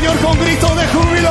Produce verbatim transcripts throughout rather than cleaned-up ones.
Señor con gritos de júbilo.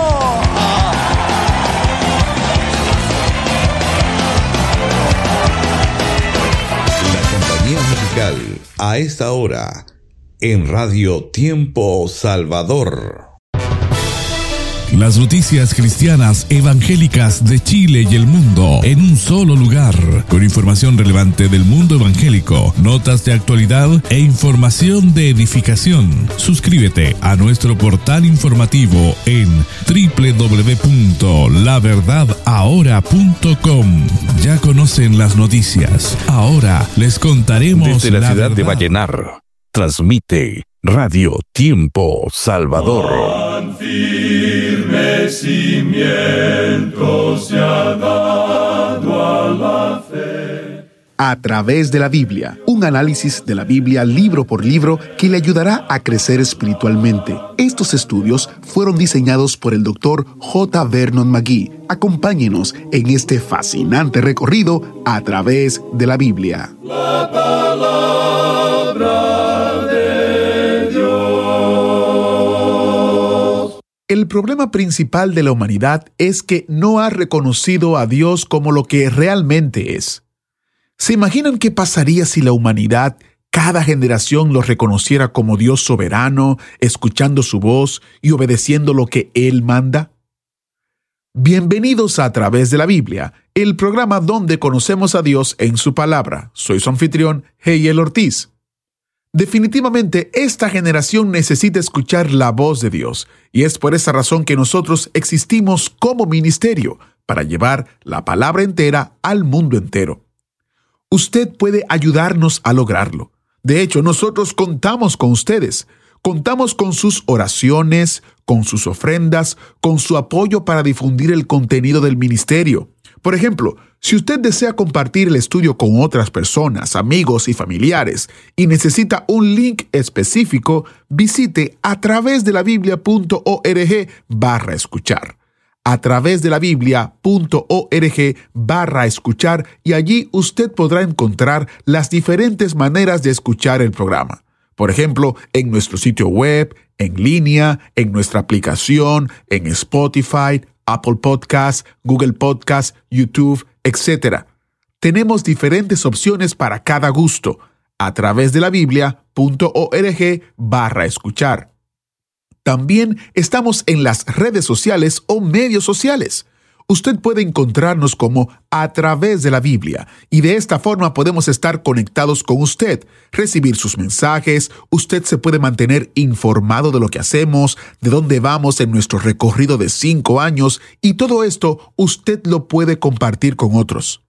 La compañía musical a esta hora en Radio Tiempo Salvador. Las noticias cristianas evangélicas de Chile y el mundo en un solo lugar, con información relevante del mundo evangélico, notas de actualidad e información de edificación. Suscríbete a nuestro portal informativo en doble u doble u doble u punto la verdad ahora punto com. Ya conocen las noticias. Ahora les contaremos desde la, la ciudad verdad. de Vallenar. Transmite Radio Tiempo Salvador. Firme cimiento se ha dado a la fe. A través de la Biblia, un análisis de la Biblia libro por libro que le ayudará a crecer espiritualmente. Estos estudios fueron diseñados por el doctor J. Vernon McGee. Acompáñenos en este fascinante recorrido a través de la Biblia. La palabra de Dios. El problema principal de la humanidad es que no ha reconocido a Dios como lo que realmente es. ¿Se imaginan qué pasaría si la humanidad, cada generación, lo reconociera como Dios soberano, escuchando su voz y obedeciendo lo que Él manda? Bienvenidos a A Través de la Biblia, el programa donde conocemos a Dios en su palabra. Soy su anfitrión, Heiel Ortiz. Definitivamente, esta generación necesita escuchar la voz de Dios, y es por esa razón que nosotros existimos como ministerio, para llevar la palabra entera al mundo entero. Usted puede ayudarnos a lograrlo. De hecho, nosotros contamos con ustedes. Contamos con sus oraciones, con sus ofrendas, con su apoyo para difundir el contenido del ministerio. Por ejemplo, si usted desea compartir el estudio con otras personas, amigos y familiares, y necesita un link específico, visite a través de la biblia punto org barra escuchar. A través de la biblia punto org barra escuchar, y allí usted podrá encontrar las diferentes maneras de escuchar el programa. Por ejemplo, en nuestro sitio web, en línea, en nuestra aplicación, en Spotify, Apple Podcasts, Google Podcasts, YouTube, etcétera. Tenemos diferentes opciones para cada gusto. A través de la biblia punto org barra escuchar. También estamos en las redes sociales o medios sociales. Usted puede encontrarnos como A Través de la Biblia, y de esta forma podemos estar conectados con usted, recibir sus mensajes. Usted se puede mantener informado de lo que hacemos, de dónde vamos en nuestro recorrido de cinco años, y todo esto usted lo puede compartir con otros.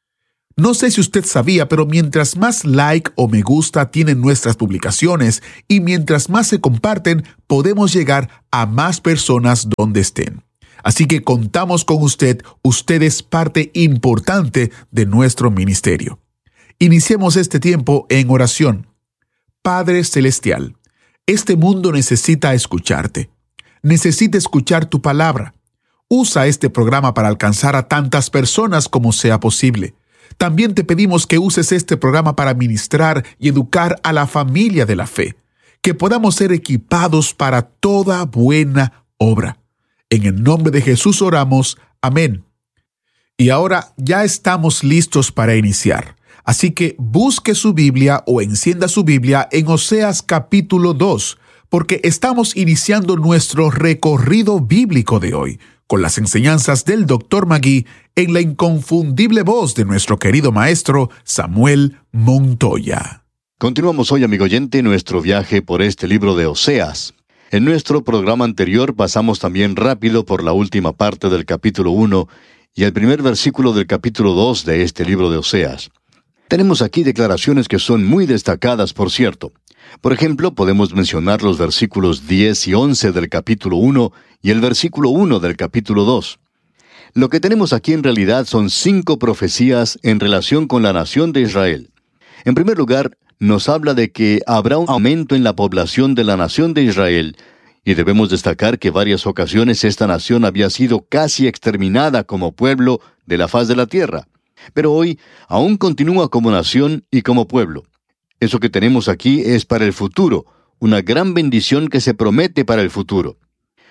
No sé si usted sabía, pero mientras más like o me gusta tienen nuestras publicaciones y mientras más se comparten, podemos llegar a más personas donde estén. Así que contamos con usted. Usted es parte importante de nuestro ministerio. Iniciemos este tiempo en oración. Padre Celestial, este mundo necesita escucharte. Necesita escuchar tu palabra. Usa este programa para alcanzar a tantas personas como sea posible. También te pedimos que uses este programa para ministrar y educar a la familia de la fe, que podamos ser equipados para toda buena obra. En el nombre de Jesús oramos. Amén. Y ahora ya estamos listos para iniciar. Así que busque su Biblia o encienda su Biblia en Oseas capítulo dos, porque estamos iniciando nuestro recorrido bíblico de hoy, con las enseñanzas del doctor McGee en la inconfundible voz de nuestro querido maestro Samuel Montoya. Continuamos hoy, amigo oyente, nuestro viaje por este libro de Oseas. En nuestro programa anterior pasamos también rápido por la última parte del capítulo uno y el primer versículo del capítulo dos de este libro de Oseas. Tenemos aquí declaraciones que son muy destacadas, por cierto. Por ejemplo, podemos mencionar los versículos diez y once del capítulo uno y el versículo uno del capítulo dos. Lo que tenemos aquí en realidad son cinco profecías en relación con la nación de Israel. En primer lugar, nos habla de que habrá un aumento en la población de la nación de Israel, y debemos destacar que varias ocasiones esta nación había sido casi exterminada como pueblo de la faz de la tierra. Pero hoy aún continúa como nación y como pueblo. Eso que tenemos aquí es para el futuro, una gran bendición que se promete para el futuro.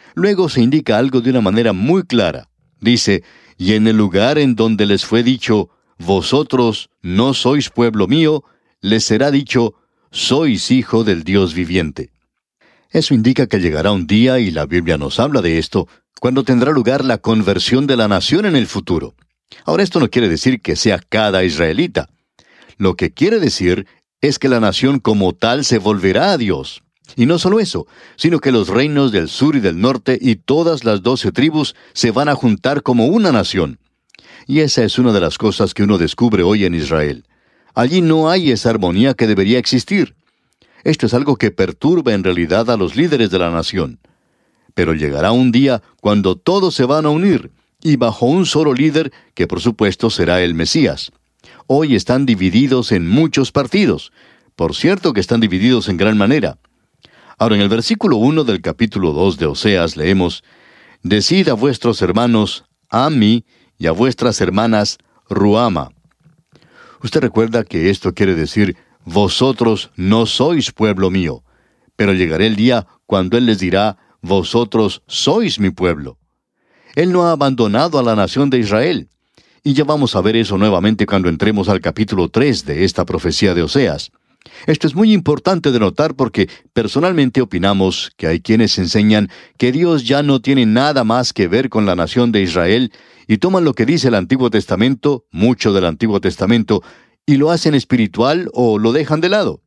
Luego se indica algo de una manera muy clara. Dice, y en el lugar en donde les fue dicho, vosotros no sois pueblo mío, les será dicho, sois hijo del Dios viviente. Eso indica que llegará un día, y la Biblia nos habla de esto, cuando tendrá lugar la conversión de la nación en el futuro. Ahora, esto no quiere decir que sea cada israelita. Lo que quiere decir es que la nación como tal se volverá a Dios. Y no solo eso, sino que los reinos del sur y del norte y todas las doce tribus se van a juntar como una nación. Y esa es una de las cosas que uno descubre hoy en Israel. Allí no hay esa armonía que debería existir. Esto es algo que perturba en realidad a los líderes de la nación. Pero llegará un día cuando todos se van a unir, y bajo un solo líder, que por supuesto será el Mesías. Hoy están divididos en muchos partidos. Por cierto que están divididos en gran manera. Ahora, en el versículo uno del capítulo dos de Oseas leemos, «Decid a vuestros hermanos, Ami, y a vuestras hermanas, Ruama». Usted recuerda que esto quiere decir, «Vosotros no sois pueblo mío», pero llegará el día cuando Él les dirá, «Vosotros sois mi pueblo». Él no ha abandonado a la nación de Israel. Y ya vamos a ver eso nuevamente cuando entremos al capítulo tres de esta profecía de Oseas. Esto es muy importante de notar porque personalmente opinamos que hay quienes enseñan que Dios ya no tiene nada más que ver con la nación de Israel y toman lo que dice el Antiguo Testamento, mucho del Antiguo Testamento, y lo hacen espiritual o lo dejan de lado.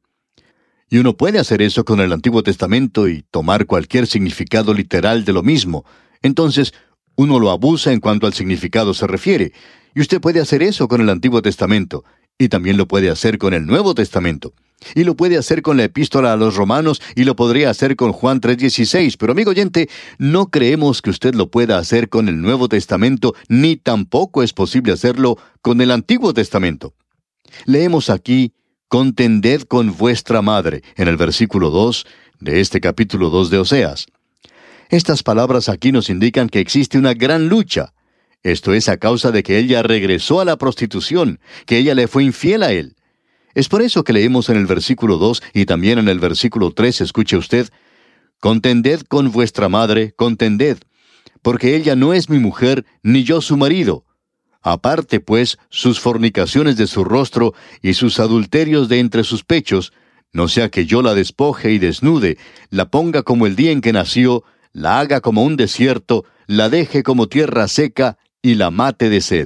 Y uno puede hacer eso con el Antiguo Testamento y tomar cualquier significado literal de lo mismo. Entonces, uno lo abusa en cuanto al significado se refiere. Y usted puede hacer eso con el Antiguo Testamento. Y también lo puede hacer con el Nuevo Testamento. Y lo puede hacer con la Epístola a los Romanos y lo podría hacer con Juan tres dieciséis. Pero amigo oyente, no creemos que usted lo pueda hacer con el Nuevo Testamento, ni tampoco es posible hacerlo con el Antiguo Testamento. Leemos aquí, «Contended con vuestra madre», en el versículo dos de este capítulo dos de Oseas. Estas palabras aquí nos indican que existe una gran lucha. Esto es a causa de que ella regresó a la prostitución, que ella le fue infiel a él. Es por eso que leemos en el versículo dos y también en el versículo tres, escuche usted, «Contended con vuestra madre, contended, porque ella no es mi mujer, ni yo su marido. Aparte, pues, sus fornicaciones de su rostro y sus adulterios de entre sus pechos, no sea que yo la despoje y desnude, la ponga como el día en que nació, la haga como un desierto, la deje como tierra seca y la mate de sed».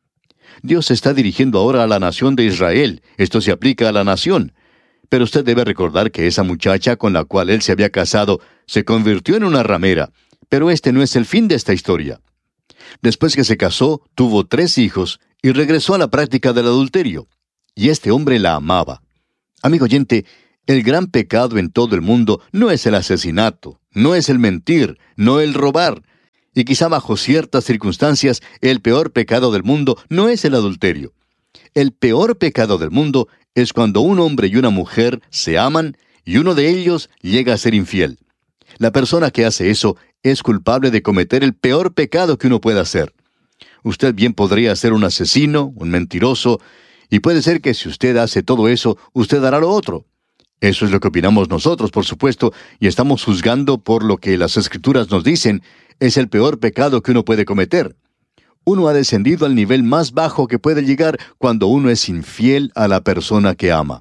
Dios se está dirigiendo ahora a la nación de Israel. Esto se aplica a la nación. Pero usted debe recordar que esa muchacha con la cual él se había casado se convirtió en una ramera. Pero este no es el fin de esta historia. Después que se casó, tuvo tres hijos y regresó a la práctica del adulterio. Y este hombre la amaba. Amigo oyente, el gran pecado en todo el mundo no es el asesinato, no es el mentir, no el robar. Y quizá bajo ciertas circunstancias, el peor pecado del mundo no es el adulterio. El peor pecado del mundo es cuando un hombre y una mujer se aman y uno de ellos llega a ser infiel. La persona que hace eso es culpable de cometer el peor pecado que uno pueda hacer. Usted bien podría ser un asesino, un mentiroso, y puede ser que si usted hace todo eso, usted hará lo otro. Eso es lo que opinamos nosotros, por supuesto, y estamos juzgando por lo que las Escrituras nos dicen, es el peor pecado que uno puede cometer. Uno ha descendido al nivel más bajo que puede llegar cuando uno es infiel a la persona que ama.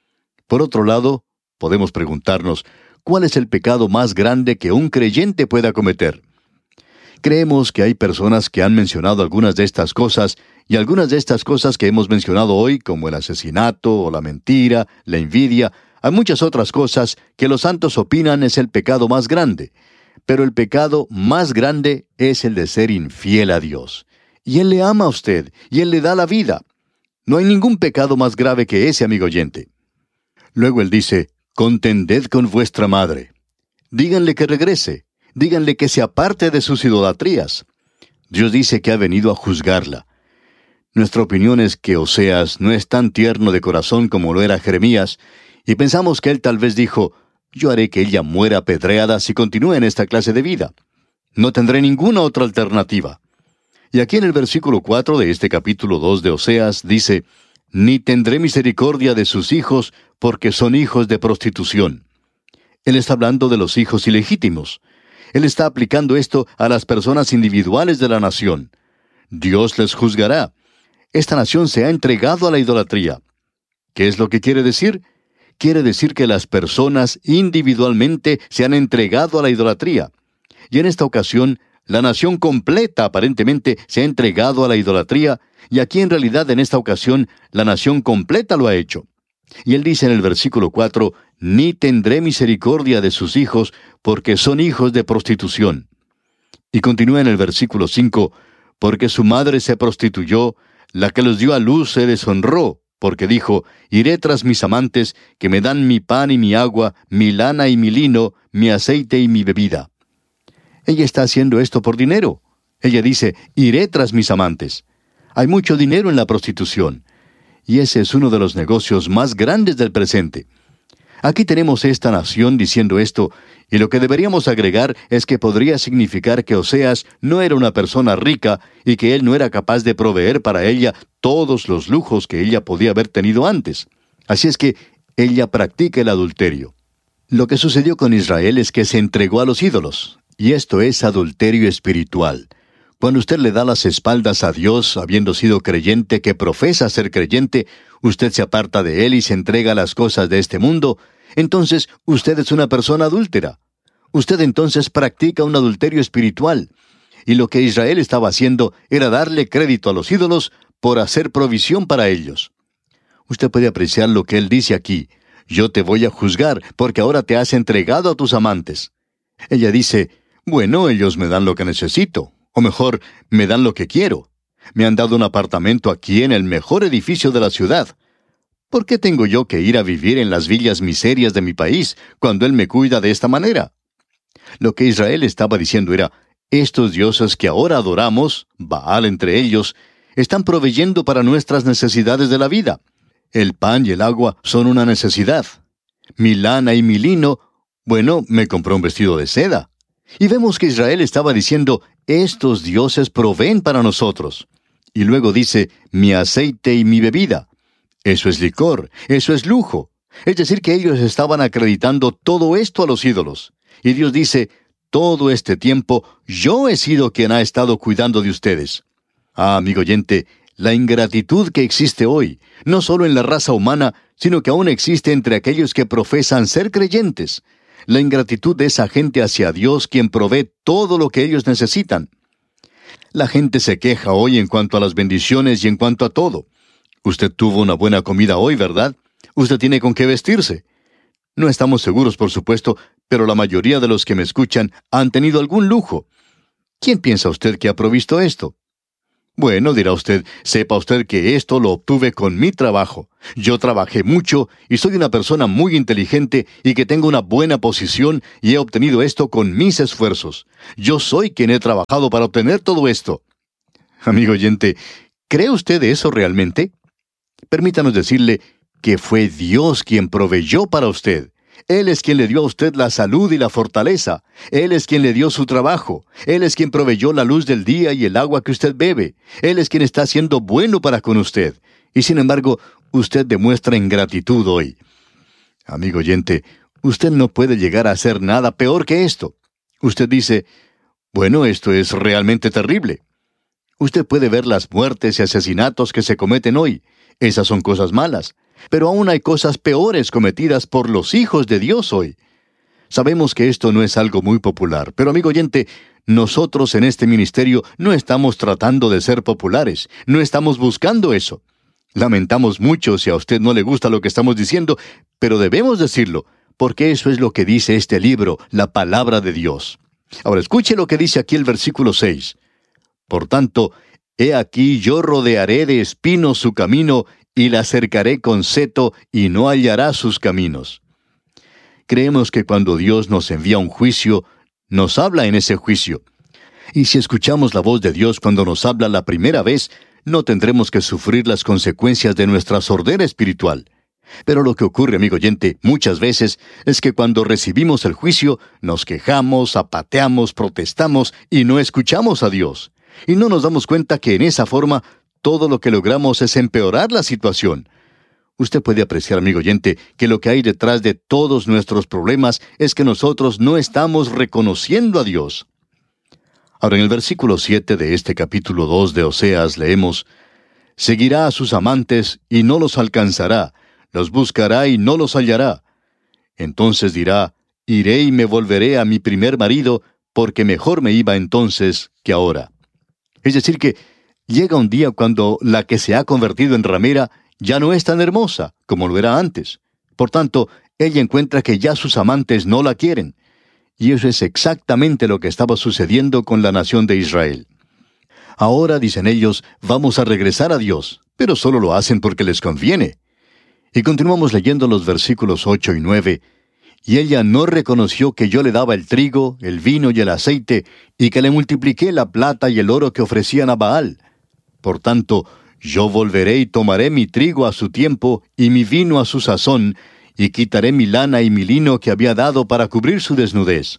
Por otro lado, podemos preguntarnos, ¿cuál es el pecado más grande que un creyente pueda cometer? Creemos que hay personas que han mencionado algunas de estas cosas, y algunas de estas cosas que hemos mencionado hoy, como el asesinato o la mentira, la envidia, hay muchas otras cosas que los santos opinan es el pecado más grande. Pero el pecado más grande es el de ser infiel a Dios. Y Él le ama a usted, y Él le da la vida. No hay ningún pecado más grave que ese, amigo oyente. Luego Él dice, «Contended con vuestra madre». Díganle que regrese. Díganle que se aparte de sus idolatrías. Dios dice que ha venido a juzgarla. Nuestra opinión es que Oseas no es tan tierno de corazón como lo era Jeremías, y pensamos que él tal vez dijo, «Yo haré que ella muera apedreada si continúa en esta clase de vida. No tendré ninguna otra alternativa». Y aquí en el versículo cuatro de este capítulo dos de Oseas dice, «Ni tendré misericordia de sus hijos, porque son hijos de prostitución». Él está hablando de los hijos ilegítimos. Él está aplicando esto a las personas individuales de la nación. Dios les juzgará. Esta nación se ha entregado a la idolatría. ¿Qué es lo que quiere decir? Quiere decir que las personas individualmente se han entregado a la idolatría. Y en esta ocasión, la nación completa aparentemente se ha entregado a la idolatría, y aquí en realidad en esta ocasión la nación completa lo ha hecho. Y él dice en el versículo cuatro, «Ni tendré misericordia de sus hijos, porque son hijos de prostitución». Y continúa en el versículo cinco, «Porque su madre se prostituyó, la que los dio a luz se deshonró, porque dijo, iré tras mis amantes, que me dan mi pan y mi agua, mi lana y mi lino, mi aceite y mi bebida». Ella está haciendo esto por dinero. Ella dice, iré tras mis amantes. Hay mucho dinero en la prostitución. Y ese es uno de los negocios más grandes del presente. Aquí tenemos esta nación diciendo esto, y lo que deberíamos agregar es que podría significar que Oseas no era una persona rica y que él no era capaz de proveer para ella todos los lujos que ella podía haber tenido antes. Así es que ella practica el adulterio. Lo que sucedió con Israel es que se entregó a los ídolos, y esto es adulterio espiritual. Cuando usted le da las espaldas a Dios, habiendo sido creyente que profesa ser creyente, usted se aparta de Él y se entrega a las cosas de este mundo, entonces usted es una persona adúltera. Usted entonces practica un adulterio espiritual. Y lo que Israel estaba haciendo era darle crédito a los ídolos por hacer provisión para ellos. Usted puede apreciar lo que él dice aquí. Yo te voy a juzgar, porque ahora te has entregado a tus amantes. Ella dice, bueno, ellos me dan lo que necesito. O mejor, me dan lo que quiero. Me han dado un apartamento aquí en el mejor edificio de la ciudad. ¿Por qué tengo yo que ir a vivir en las villas miserias de mi país cuando Él me cuida de esta manera? Lo que Israel estaba diciendo era, estos dioses que ahora adoramos, Baal entre ellos, están proveyendo para nuestras necesidades de la vida. El pan y el agua son una necesidad. Mi lana y mi lino, bueno, me compró un vestido de seda. Y vemos que Israel estaba diciendo, estos dioses proveen para nosotros. Y luego dice, mi aceite y mi bebida. Eso es licor, eso es lujo. Es decir, que ellos estaban acreditando todo esto a los ídolos. Y Dios dice, todo este tiempo yo he sido quien ha estado cuidando de ustedes. Ah, amigo oyente, la ingratitud que existe hoy, no solo en la raza humana, sino que aún existe entre aquellos que profesan ser creyentes. La ingratitud de esa gente hacia Dios, quien provee todo lo que ellos necesitan. La gente se queja hoy en cuanto a las bendiciones y en cuanto a todo. Usted tuvo una buena comida hoy, ¿verdad? Usted tiene con qué vestirse. No estamos seguros, por supuesto, pero la mayoría de los que me escuchan han tenido algún lujo. ¿Quién piensa usted que ha provisto esto? Bueno, dirá usted, sepa usted que esto lo obtuve con mi trabajo. Yo trabajé mucho y soy una persona muy inteligente y que tengo una buena posición y he obtenido esto con mis esfuerzos. Yo soy quien he trabajado para obtener todo esto. Amigo oyente, ¿cree usted eso realmente? Permítanos decirle que fue Dios quien proveyó para usted. Él es quien le dio a usted la salud y la fortaleza. Él es quien le dio su trabajo. Él es quien proveyó la luz del día y el agua que usted bebe. Él es quien está siendo bueno para con usted. Y sin embargo, usted demuestra ingratitud hoy. Amigo oyente, usted no puede llegar a hacer nada peor que esto. Usted dice, bueno, esto es realmente terrible. Usted puede ver las muertes y asesinatos que se cometen hoy. Esas son cosas malas. Pero aún hay cosas peores cometidas por los hijos de Dios hoy. Sabemos que esto no es algo muy popular, pero amigo oyente, nosotros en este ministerio no estamos tratando de ser populares, no estamos buscando eso. Lamentamos mucho si a usted no le gusta lo que estamos diciendo, pero debemos decirlo, porque eso es lo que dice este libro, la palabra de Dios. Ahora escuche lo que dice aquí el versículo seis. Por tanto, he aquí yo rodearé de espinos su camino, y la cercaré con seto, y no hallará sus caminos. Creemos que cuando Dios nos envía un juicio, nos habla en ese juicio. Y si escuchamos la voz de Dios cuando nos habla la primera vez, no tendremos que sufrir las consecuencias de nuestra sordera espiritual. Pero lo que ocurre, amigo oyente, muchas veces, es que cuando recibimos el juicio, nos quejamos, zapateamos, protestamos, y no escuchamos a Dios. Y no nos damos cuenta que en esa forma, todo lo que logramos es empeorar la situación. Usted puede apreciar, amigo oyente, que lo que hay detrás de todos nuestros problemas es que nosotros no estamos reconociendo a Dios. Ahora, en el versículo siete de este capítulo dos de Oseas leemos: «Seguirá a sus amantes y no los alcanzará, los buscará y no los hallará. Entonces dirá: iré y me volveré a mi primer marido, porque mejor me iba entonces que ahora». Es decir que llega un día cuando la que se ha convertido en ramera ya no es tan hermosa como lo era antes. Por tanto, ella encuentra que ya sus amantes no la quieren. Y eso es exactamente lo que estaba sucediendo con la nación de Israel. Ahora, dicen ellos, vamos a regresar a Dios, pero solo lo hacen porque les conviene. Y continuamos leyendo los versículos ocho y nueve. «Y ella no reconoció que yo le daba el trigo, el vino y el aceite, y que le multipliqué la plata y el oro que ofrecían a Baal. Por tanto, yo volveré y tomaré mi trigo a su tiempo y mi vino a su sazón, y quitaré mi lana y mi lino que había dado para cubrir su desnudez».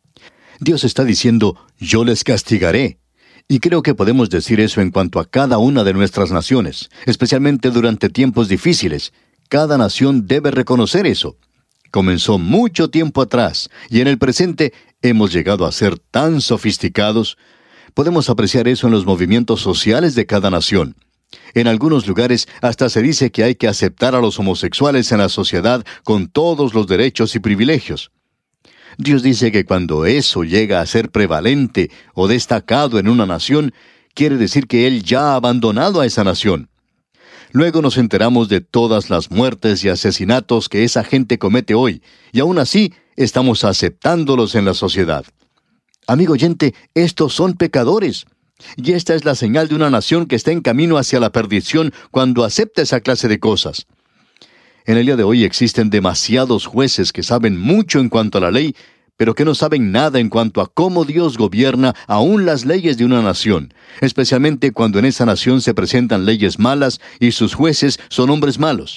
Dios está diciendo, yo les castigaré. Y creo que podemos decir eso en cuanto a cada una de nuestras naciones, especialmente durante tiempos difíciles. Cada nación debe reconocer eso. Comenzó mucho tiempo atrás, y en el presente hemos llegado a ser tan sofisticados. Podemos apreciar eso en los movimientos sociales de cada nación. En algunos lugares hasta se dice que hay que aceptar a los homosexuales en la sociedad con todos los derechos y privilegios. Dios dice que cuando eso llega a ser prevalente o destacado en una nación, quiere decir que Él ya ha abandonado a esa nación. Luego nos enteramos de todas las muertes y asesinatos que esa gente comete hoy, y aún así estamos aceptándolos en la sociedad. Amigo oyente, estos son pecadores. Y esta es la señal de una nación que está en camino hacia la perdición cuando acepta esa clase de cosas. En el día de hoy existen demasiados jueces que saben mucho en cuanto a la ley, pero que no saben nada en cuanto a cómo Dios gobierna aún las leyes de una nación, especialmente cuando en esa nación se presentan leyes malas y sus jueces son hombres malos.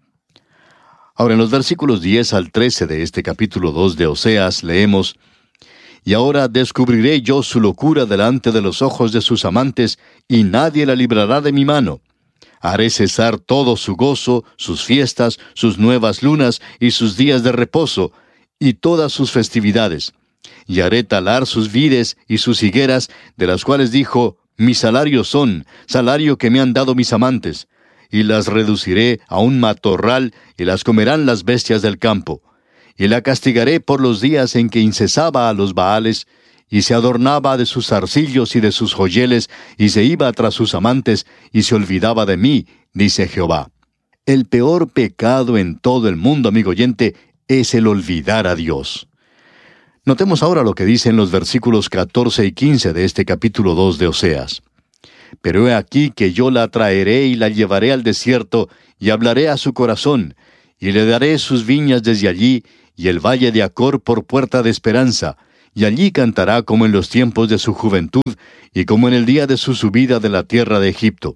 Ahora, en los versículos diez al trece de este capítulo dos de Oseas leemos: «Y ahora descubriré yo su locura delante de los ojos de sus amantes, y nadie la librará de mi mano. Haré cesar todo su gozo, sus fiestas, sus nuevas lunas y sus días de reposo, y todas sus festividades. Y haré talar sus vides y sus higueras, de las cuales dijo, mi salario son, salario que me han dado mis amantes. Y las reduciré a un matorral, y las comerán las bestias del campo. Y la castigaré por los días en que incesaba a los Baales, y se adornaba de sus zarcillos y de sus joyeles, y se iba tras sus amantes, y se olvidaba de mí, dice Jehová». El peor pecado en todo el mundo, amigo oyente, es el olvidar a Dios. Notemos ahora lo que dicen los versículos catorce y quince de este capítulo dos de Oseas. «Pero he aquí que yo la traeré y la llevaré al desierto, y hablaré a su corazón, y le daré sus viñas desde allí, y el valle de Acor por puerta de esperanza, y allí cantará como en los tiempos de su juventud, y como en el día de su subida de la tierra de Egipto».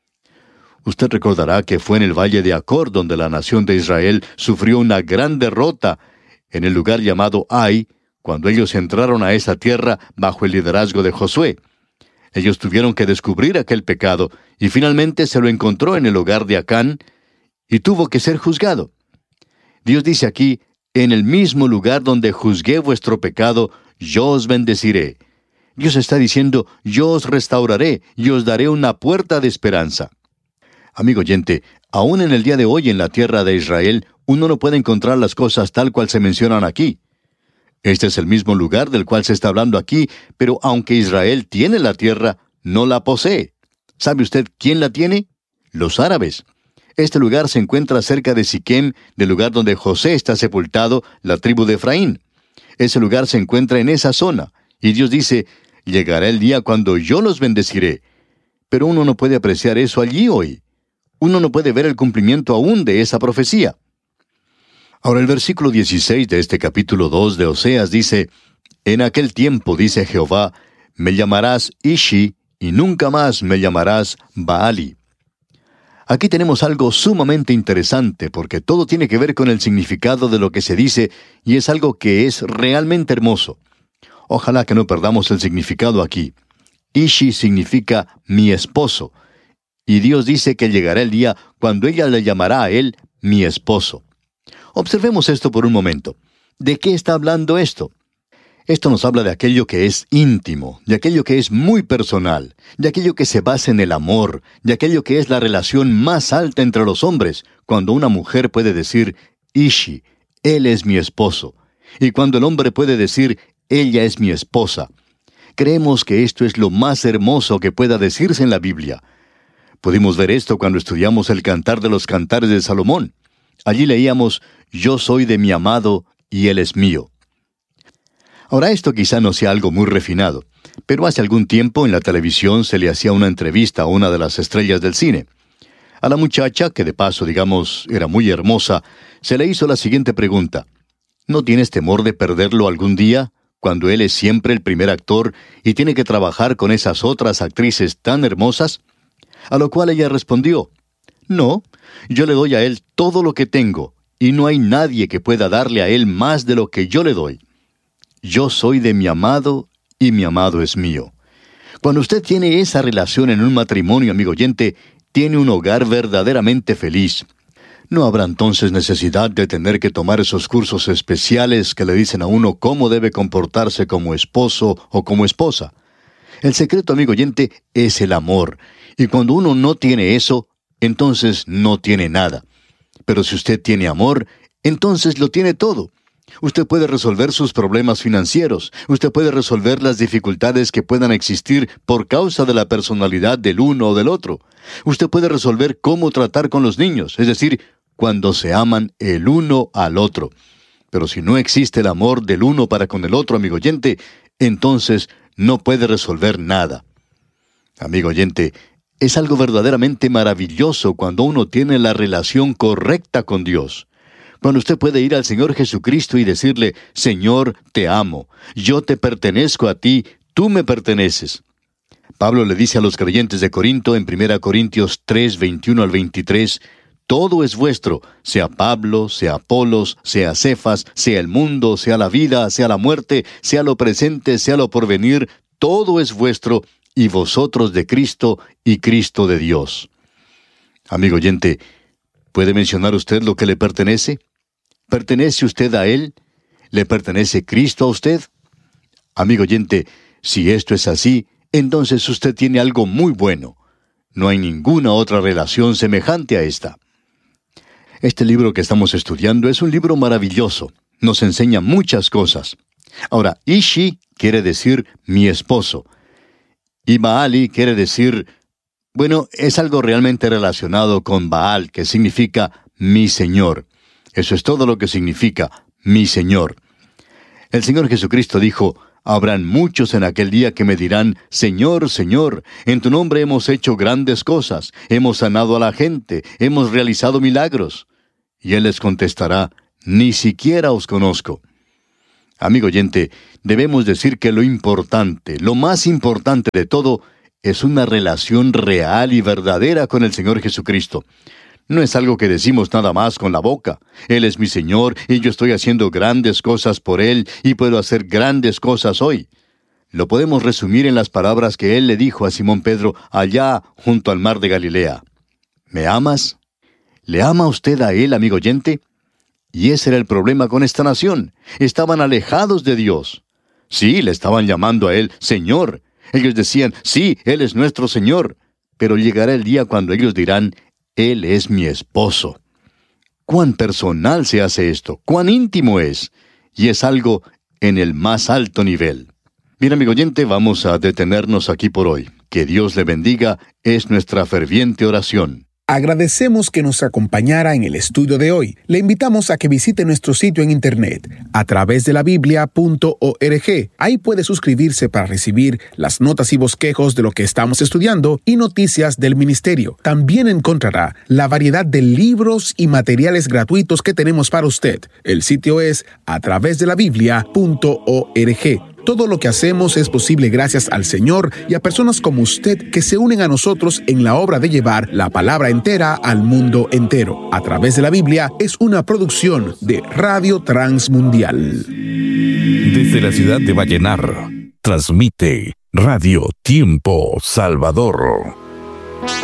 Usted recordará que fue en el valle de Acor donde la nación de Israel sufrió una gran derrota, en el lugar llamado Ai, cuando ellos entraron a esa tierra bajo el liderazgo de Josué. Ellos tuvieron que descubrir aquel pecado, y finalmente se lo encontró en el hogar de Acán, y tuvo que ser juzgado. Dios dice aquí, «En el mismo lugar donde juzgué vuestro pecado, yo os bendeciré». Dios está diciendo, yo os restauraré y os daré una puerta de esperanza. Amigo oyente, aún en el día de hoy en la tierra de Israel, uno no puede encontrar las cosas tal cual se mencionan aquí. Este es el mismo lugar del cual se está hablando aquí, pero aunque Israel tiene la tierra, no la posee. ¿Sabe usted quién la tiene? Los árabes. Este lugar se encuentra cerca de Siquem, del lugar donde José está sepultado, la tribu de Efraín. Ese lugar se encuentra en esa zona, y Dios dice, llegará el día cuando yo los bendeciré. Pero uno no puede apreciar eso allí hoy. Uno no puede ver el cumplimiento aún de esa profecía. Ahora el versículo dieciséis de este capítulo dos de Oseas dice, «En aquel tiempo, dice Jehová, me llamarás Ishi, y nunca más me llamarás Baali». Aquí tenemos algo sumamente interesante, porque todo tiene que ver con el significado de lo que se dice, y es algo que es realmente hermoso. Ojalá que no perdamos el significado aquí. Ishi significa mi esposo. Y Dios dice que llegará el día cuando ella le llamará a él mi esposo. Observemos esto por un momento. ¿De qué está hablando esto? Esto nos habla de aquello que es íntimo, de aquello que es muy personal, de aquello que se basa en el amor, de aquello que es la relación más alta entre los hombres, cuando una mujer puede decir, Ishi, él es mi esposo, y cuando el hombre puede decir, ella es mi esposa. Creemos que esto es lo más hermoso que pueda decirse en la Biblia. Pudimos ver esto cuando estudiamos el Cantar de los Cantares de Salomón. Allí leíamos, yo soy de mi amado, y él es mío. Ahora, esto quizá no sea algo muy refinado, pero hace algún tiempo en la televisión se le hacía una entrevista a una de las estrellas del cine. A la muchacha, que de paso, digamos, era muy hermosa, se le hizo la siguiente pregunta. ¿No tienes temor de perderlo algún día, cuando él es siempre el primer actor y tiene que trabajar con esas otras actrices tan hermosas? A lo cual ella respondió, no, yo le doy a él todo lo que tengo, y no hay nadie que pueda darle a él más de lo que yo le doy. Yo soy de mi amado, y mi amado es mío. Cuando usted tiene esa relación en un matrimonio, amigo oyente, tiene un hogar verdaderamente feliz. No habrá entonces necesidad de tener que tomar esos cursos especiales que le dicen a uno cómo debe comportarse como esposo o como esposa. El secreto, amigo oyente, es el amor. Y cuando uno no tiene eso, entonces no tiene nada. Pero si usted tiene amor, entonces lo tiene todo. Usted puede resolver sus problemas financieros. Usted puede resolver las dificultades que puedan existir por causa de la personalidad del uno o del otro. Usted puede resolver cómo tratar con los niños, es decir, cuando se aman el uno al otro. Pero si no existe el amor del uno para con el otro, amigo oyente, entonces no puede resolver nada. Amigo oyente, es algo verdaderamente maravilloso cuando uno tiene la relación correcta con Dios. Cuando usted puede ir al Señor Jesucristo y decirle, Señor, te amo, yo te pertenezco a ti, tú me perteneces. Pablo le dice a los creyentes de Corinto en primera Corintios tres, veintiuno al veintitrés, todo es vuestro, sea Pablo, sea Apolos, sea Cefas, sea el mundo, sea la vida, sea la muerte, sea lo presente, sea lo porvenir, todo es vuestro, y vosotros de Cristo, y Cristo de Dios. Amigo oyente, ¿puede mencionar usted lo que le pertenece? ¿Pertenece usted a Él? ¿Le pertenece Cristo a usted? Amigo oyente, si esto es así, entonces usted tiene algo muy bueno. No hay ninguna otra relación semejante a esta. Este libro que estamos estudiando es un libro maravilloso. Nos enseña muchas cosas. Ahora, Ishi quiere decir mi esposo. Y Baali quiere decir, bueno, es algo realmente relacionado con Baal, que significa mi Señor. Eso es todo lo que significa mi Señor. El Señor Jesucristo dijo, habrán muchos en aquel día que me dirán, Señor, Señor, en tu nombre hemos hecho grandes cosas, hemos sanado a la gente, hemos realizado milagros. Y Él les contestará, ni siquiera os conozco. Amigo oyente, debemos decir que lo importante, lo más importante de todo, es una relación real y verdadera con el Señor Jesucristo. No es algo que decimos nada más con la boca. Él es mi Señor y yo estoy haciendo grandes cosas por Él y puedo hacer grandes cosas hoy. Lo podemos resumir en las palabras que Él le dijo a Simón Pedro allá junto al mar de Galilea. ¿Me amas? ¿Le ama usted a Él, amigo oyente? Y ese era el problema con esta nación. Estaban alejados de Dios. Sí, le estaban llamando a Él Señor. Ellos decían, sí, Él es nuestro Señor. Pero llegará el día cuando ellos dirán, Él es mi esposo. Cuán personal se hace esto, cuán íntimo es. Y es algo en el más alto nivel. Bien, amigo oyente, vamos a detenernos aquí por hoy. Que Dios le bendiga, es nuestra ferviente oración. Agradecemos que nos acompañara en el estudio de hoy. Le invitamos a que visite nuestro sitio en internet a través de la biblia punto org. Ahí puede suscribirse para recibir las notas y bosquejos de lo que estamos estudiando y noticias del ministerio. También encontrará la variedad de libros y materiales gratuitos que tenemos para usted. El sitio es a través de la biblia punto org. Todo lo que hacemos es posible gracias al Señor y a personas como usted que se unen a nosotros en la obra de llevar la palabra entera al mundo entero. A través de la Biblia es una producción de Radio Transmundial. Desde la ciudad de Vallenar, transmite Radio Tiempo Salvador.